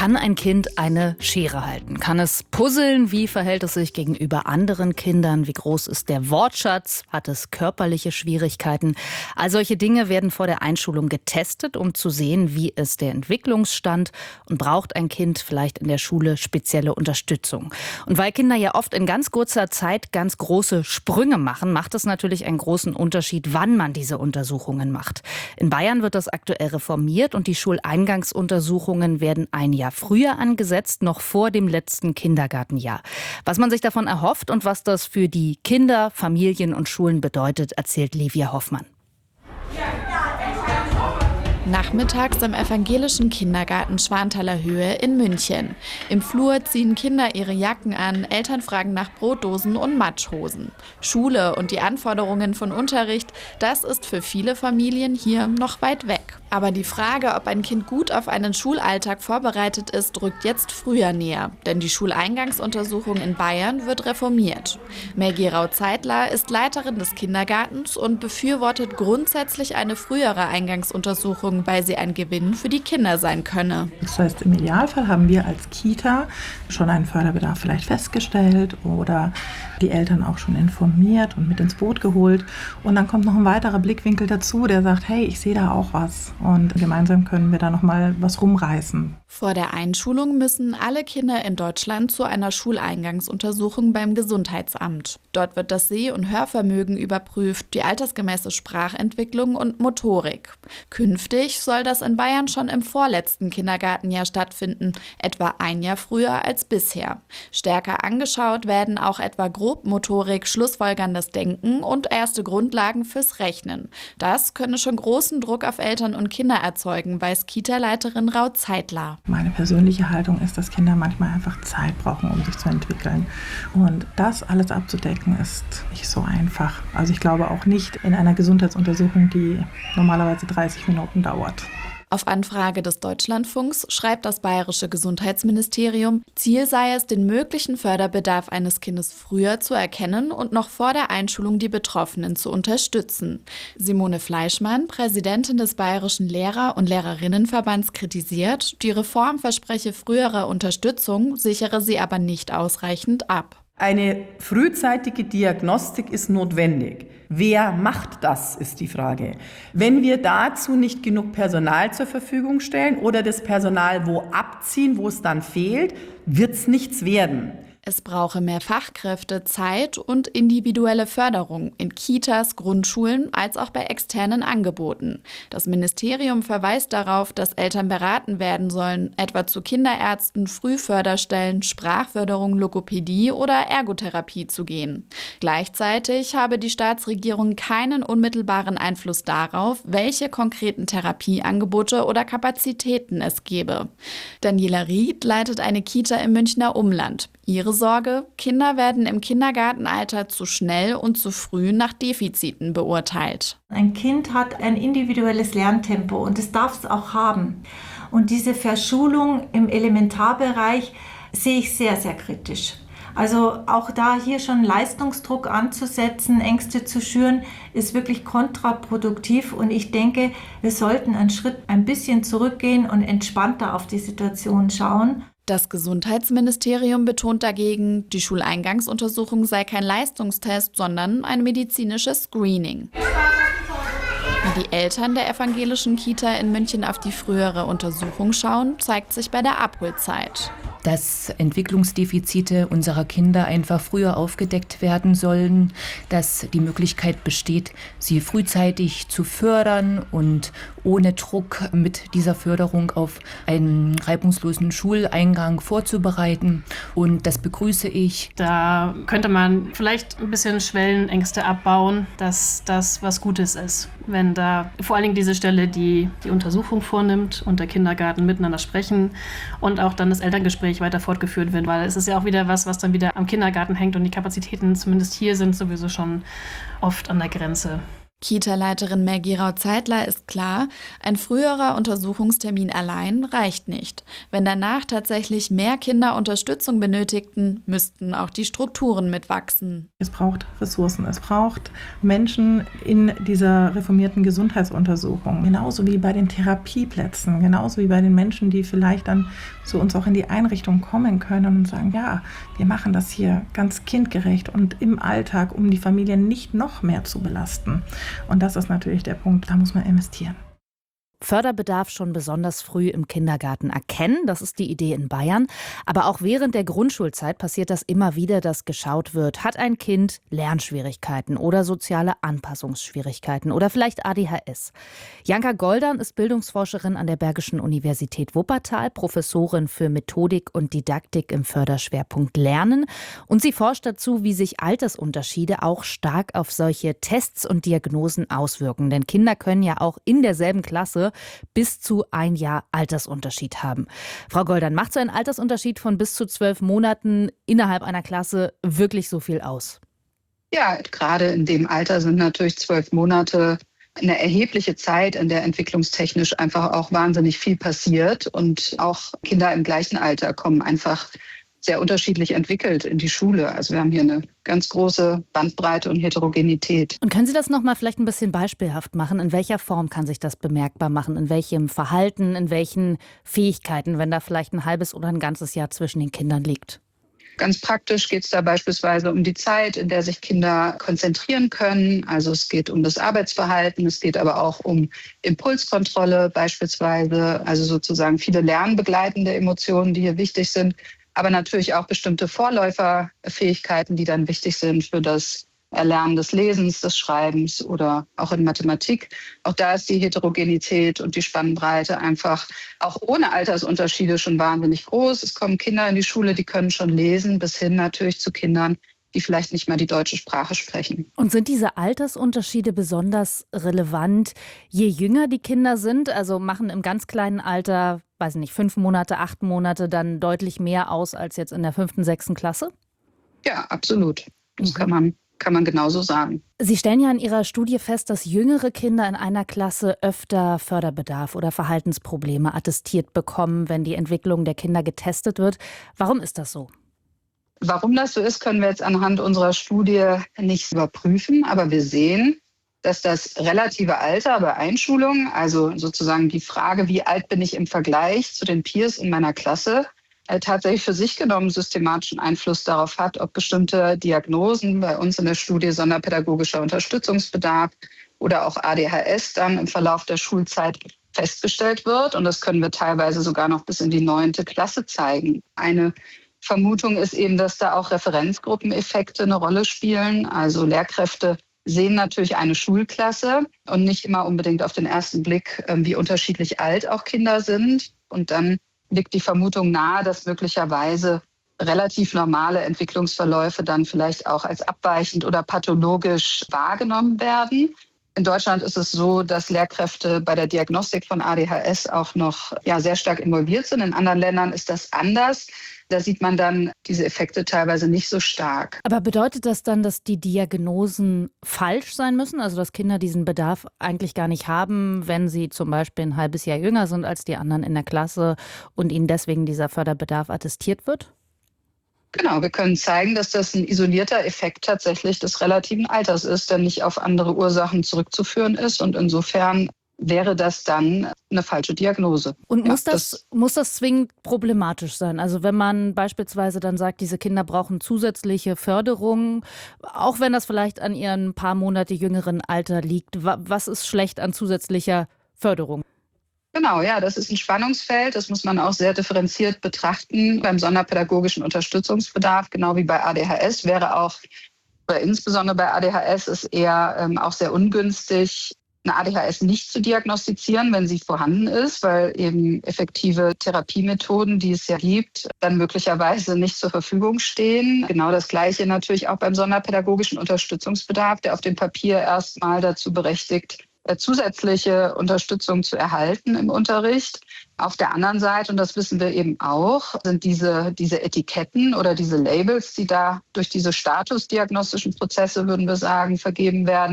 Kann ein Kind eine Schere halten? Kann es puzzeln? Wie verhält es sich gegenüber anderen Kindern? Wie groß ist der Wortschatz? Hat es körperliche Schwierigkeiten? All solche Dinge werden vor der Einschulung getestet, um zu sehen, wie ist der Entwicklungsstand und braucht ein Kind vielleicht in der Schule spezielle Unterstützung. Und weil Kinder ja oft in ganz kurzer Zeit ganz große Sprünge machen, macht es natürlich einen großen Unterschied, wann man diese Untersuchungen macht. In Bayern wird das aktuell reformiert und die Schuleingangsuntersuchungen werden ein Jahr früher angesetzt, noch vor dem letzten Kindergartenjahr. Was man sich davon erhofft und was das für die Kinder, Familien und Schulen bedeutet, erzählt Livia Hoffmann. Nachmittags im evangelischen Kindergarten Schwanthaler Höhe in München. Im Flur ziehen Kinder ihre Jacken an, Eltern fragen nach Brotdosen und Matschhosen. Schule und die Anforderungen von Unterricht, das ist für viele Familien hier noch weit weg. Aber die Frage, ob ein Kind gut auf einen Schulalltag vorbereitet ist, rückt jetzt früher näher. Denn die Schuleingangsuntersuchung in Bayern wird reformiert. Maggie Rau-Zeitler ist Leiterin des Kindergartens und befürwortet grundsätzlich eine frühere Eingangsuntersuchung, weil sie ein Gewinn für die Kinder sein könne. Das heißt, im Idealfall haben wir als Kita schon einen Förderbedarf vielleicht festgestellt oder die Eltern auch schon informiert und mit ins Boot geholt. Und dann kommt noch ein weiterer Blickwinkel dazu, der sagt, hey, ich sehe da auch was. Und gemeinsam können wir da noch mal was rumreißen. Vor der Einschulung müssen alle Kinder in Deutschland zu einer Schuleingangsuntersuchung beim Gesundheitsamt. Dort wird das Seh- und Hörvermögen überprüft, die altersgemäße Sprachentwicklung und Motorik. Künftig soll das in Bayern schon im vorletzten Kindergartenjahr stattfinden, etwa ein Jahr früher als bisher. Stärker angeschaut werden auch etwa Grobmotorik, schlussfolgerndes Denken und erste Grundlagen fürs Rechnen. Das könne schon großen Druck auf Eltern und Kinder erzeugen, weiß Kita-Leiterin Rau-Zeitler. Meine persönliche Haltung ist, dass Kinder manchmal einfach Zeit brauchen, um sich zu entwickeln. Und das alles abzudecken, ist nicht so einfach. Also ich glaube auch nicht in einer Gesundheitsuntersuchung, die normalerweise 30 Minuten dauert. Auf Anfrage des Deutschlandfunks schreibt das bayerische Gesundheitsministerium, Ziel sei es, den möglichen Förderbedarf eines Kindes früher zu erkennen und noch vor der Einschulung die Betroffenen zu unterstützen. Simone Fleischmann, Präsidentin des Bayerischen Lehrer- und Lehrerinnenverbands, kritisiert, die Reform verspreche frühere Unterstützung, sichere sie aber nicht ausreichend ab. Eine frühzeitige Diagnostik ist notwendig. Wer macht das, ist die Frage. Wenn wir dazu nicht genug Personal zur Verfügung stellen oder das Personal wo abziehen, wo es dann fehlt, wird es nichts werden. Es brauche mehr Fachkräfte, Zeit und individuelle Förderung in Kitas, Grundschulen als auch bei externen Angeboten. Das Ministerium verweist darauf, dass Eltern beraten werden sollen, etwa zu Kinderärzten, Frühförderstellen, Sprachförderung, Logopädie oder Ergotherapie zu gehen. Gleichzeitig habe die Staatsregierung keinen unmittelbaren Einfluss darauf, welche konkreten Therapieangebote oder Kapazitäten es gebe. Daniela Ried leitet eine Kita im Münchner Umland. Ihre Sorge: Kinder werden im Kindergartenalter zu schnell und zu früh nach Defiziten beurteilt. Ein Kind hat ein individuelles Lerntempo und das darf es auch haben. Und diese Verschulung im Elementarbereich sehe ich sehr, sehr kritisch. Also auch da hier schon Leistungsdruck anzusetzen, Ängste zu schüren, ist wirklich kontraproduktiv. Und ich denke, wir sollten einen Schritt ein bisschen zurückgehen und entspannter auf die Situation schauen. Das Gesundheitsministerium betont dagegen, die Schuleingangsuntersuchung sei kein Leistungstest, sondern ein medizinisches Screening. Wie die Eltern der evangelischen Kita in München auf die frühere Untersuchung schauen, zeigt sich bei der Abholzeit. Dass Entwicklungsdefizite unserer Kinder einfach früher aufgedeckt werden sollen, dass die Möglichkeit besteht, sie frühzeitig zu fördern und ohne Druck mit dieser Förderung auf einen reibungslosen Schuleingang vorzubereiten. Und das begrüße ich. Da könnte man vielleicht ein bisschen Schwellenängste abbauen, dass das was Gutes ist. Wenn da vor allen Dingen diese Stelle die Untersuchung vornimmt und der Kindergarten miteinander sprechen und auch dann das Elterngespräch weiter fortgeführt wird, weil es ist ja auch wieder was dann wieder am Kindergarten hängt und die Kapazitäten zumindest hier sind sowieso schon oft an der Grenze. Kita-Leiterin Maggie Rau-Zeitler ist klar, ein früherer Untersuchungstermin allein reicht nicht. Wenn danach tatsächlich mehr Kinder Unterstützung benötigten, müssten auch die Strukturen mitwachsen. Es braucht Ressourcen, es braucht Menschen in dieser reformierten Gesundheitsuntersuchung, genauso wie bei den Therapieplätzen, genauso wie bei den Menschen, die vielleicht dann zu uns auch in die Einrichtung kommen können und sagen, ja, wir machen das hier ganz kindgerecht und im Alltag, um die Familien nicht noch mehr zu belasten. Und das ist natürlich der Punkt, da muss man investieren. Förderbedarf schon besonders früh im Kindergarten erkennen. Das ist die Idee in Bayern. Aber auch während der Grundschulzeit passiert das immer wieder, dass geschaut wird, hat ein Kind Lernschwierigkeiten oder soziale Anpassungsschwierigkeiten oder vielleicht ADHS. Janka Goldern ist Bildungsforscherin an der Bergischen Universität Wuppertal, Professorin für Methodik und Didaktik im Förderschwerpunkt Lernen. Und sie forscht dazu, wie sich Altersunterschiede auch stark auf solche Tests und Diagnosen auswirken. Denn Kinder können ja auch in derselben Klasse bis zu 1 Jahr Altersunterschied haben. Frau Goldern, macht so ein Altersunterschied von bis zu 12 Monaten innerhalb einer Klasse wirklich so viel aus? Ja, gerade in dem Alter sind natürlich 12 Monate eine erhebliche Zeit, in der entwicklungstechnisch einfach auch wahnsinnig viel passiert. Und auch Kinder im gleichen Alter kommen einfach sehr unterschiedlich entwickelt in die Schule. Also wir haben hier eine ganz große Bandbreite und Heterogenität. Und können Sie das noch mal vielleicht ein bisschen beispielhaft machen? In welcher Form kann sich das bemerkbar machen? In welchem Verhalten, in welchen Fähigkeiten, wenn da vielleicht ein halbes oder ein ganzes Jahr zwischen den Kindern liegt? Ganz praktisch geht es da beispielsweise um die Zeit, in der sich Kinder konzentrieren können. Also es geht um das Arbeitsverhalten, es geht aber auch um Impulskontrolle beispielsweise. Also sozusagen viele lernbegleitende Emotionen, die hier wichtig sind. Aber natürlich auch bestimmte Vorläuferfähigkeiten, die dann wichtig sind für das Erlernen des Lesens, des Schreibens oder auch in Mathematik. Auch da ist die Heterogenität und die Spannbreite einfach auch ohne Altersunterschiede schon wahnsinnig groß. Es kommen Kinder in die Schule, die können schon lesen, bis hin natürlich zu Kindern, die vielleicht nicht mal die deutsche Sprache sprechen. Und sind diese Altersunterschiede besonders relevant, je jünger die Kinder sind? Also machen im ganz kleinen Alter, weiß nicht, 5 Monate, 8 Monate dann deutlich mehr aus als jetzt in der 5., 6. Klasse? Ja, absolut. Das kann man genauso sagen. Sie stellen ja in Ihrer Studie fest, dass jüngere Kinder in einer Klasse öfter Förderbedarf oder Verhaltensprobleme attestiert bekommen, wenn die Entwicklung der Kinder getestet wird. Warum ist das so? Warum das so ist, können wir jetzt anhand unserer Studie nicht überprüfen. Aber wir sehen, dass das relative Alter bei Einschulung, also sozusagen die Frage, wie alt bin ich im Vergleich zu den Peers in meiner Klasse, tatsächlich für sich genommen systematischen Einfluss darauf hat, ob bestimmte Diagnosen, bei uns in der Studie sonderpädagogischer Unterstützungsbedarf oder auch ADHS, dann im Verlauf der Schulzeit festgestellt wird. Und das können wir teilweise sogar noch bis in die 9. Klasse zeigen. Eine Vermutung ist eben, dass da auch Referenzgruppeneffekte eine Rolle spielen. Also Lehrkräfte sehen natürlich eine Schulklasse und nicht immer unbedingt auf den ersten Blick, wie unterschiedlich alt auch Kinder sind. Und dann liegt die Vermutung nahe, dass möglicherweise relativ normale Entwicklungsverläufe dann vielleicht auch als abweichend oder pathologisch wahrgenommen werden. In Deutschland ist es so, dass Lehrkräfte bei der Diagnostik von ADHS auch noch sehr stark involviert sind. In anderen Ländern ist das anders. Da sieht man dann diese Effekte teilweise nicht so stark. Aber bedeutet das dann, dass die Diagnosen falsch sein müssen? Also dass Kinder diesen Bedarf eigentlich gar nicht haben, wenn sie zum Beispiel ein halbes Jahr jünger sind als die anderen in der Klasse und ihnen deswegen dieser Förderbedarf attestiert wird? Genau, wir können zeigen, dass das ein isolierter Effekt tatsächlich des relativen Alters ist, der nicht auf andere Ursachen zurückzuführen ist. Und insofern wäre das dann eine falsche Diagnose. Und muss das zwingend problematisch sein? Also wenn man beispielsweise dann sagt, diese Kinder brauchen zusätzliche Förderung, auch wenn das vielleicht an ihrem paar Monate jüngeren Alter liegt, was ist schlecht an zusätzlicher Förderung? Genau, ja, das ist ein Spannungsfeld. Das muss man auch sehr differenziert betrachten. Beim sonderpädagogischen Unterstützungsbedarf, genau wie bei ADHS, wäre auch, oder insbesondere bei ADHS, ist eher auch sehr ungünstig, eine ADHS nicht zu diagnostizieren, wenn sie vorhanden ist, weil eben effektive Therapiemethoden, die es ja gibt, dann möglicherweise nicht zur Verfügung stehen. Genau das Gleiche natürlich auch beim sonderpädagogischen Unterstützungsbedarf, der auf dem Papier erstmal dazu berechtigt, zusätzliche Unterstützung zu erhalten im Unterricht. Auf der anderen Seite, und das wissen wir eben auch, sind diese Etiketten oder diese Labels, die da durch diese statusdiagnostischen Prozesse, würden wir sagen, vergeben werden,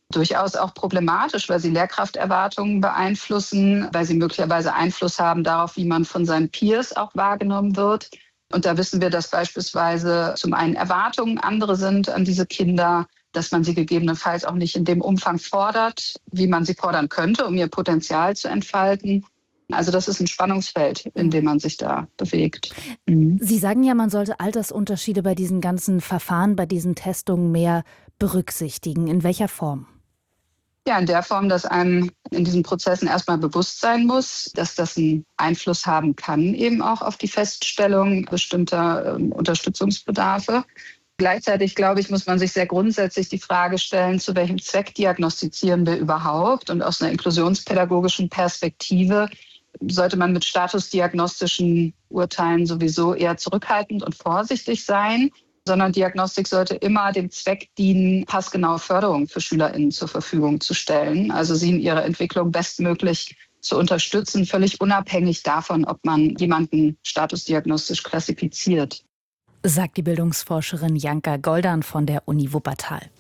durchaus auch problematisch, weil sie Lehrkrafterwartungen beeinflussen, weil sie möglicherweise Einfluss haben darauf, wie man von seinen Peers auch wahrgenommen wird. Und da wissen wir, dass beispielsweise zum einen Erwartungen andere sind an diese Kinder, dass man sie gegebenenfalls auch nicht in dem Umfang fordert, wie man sie fordern könnte, um ihr Potenzial zu entfalten. Also das ist ein Spannungsfeld, in dem man sich da bewegt. Sie sagen ja, man sollte Altersunterschiede bei diesen ganzen Verfahren, bei diesen Testungen mehr berücksichtigen. In welcher Form? Ja, in der Form, dass einem in diesen Prozessen erstmal bewusst sein muss, dass das einen Einfluss haben kann, eben auch auf die Feststellung bestimmter Unterstützungsbedarfe. Gleichzeitig, glaube ich, muss man sich sehr grundsätzlich die Frage stellen, zu welchem Zweck diagnostizieren wir überhaupt? Und aus einer inklusionspädagogischen Perspektive sollte man mit statusdiagnostischen Urteilen sowieso eher zurückhaltend und vorsichtig sein, sondern Diagnostik sollte immer dem Zweck dienen, passgenaue Förderung für SchülerInnen zur Verfügung zu stellen, also sie in ihrer Entwicklung bestmöglich zu unterstützen, völlig unabhängig davon, ob man jemanden statusdiagnostisch klassifiziert. Sagt die Bildungsforscherin Janka Goldan von der Uni Wuppertal.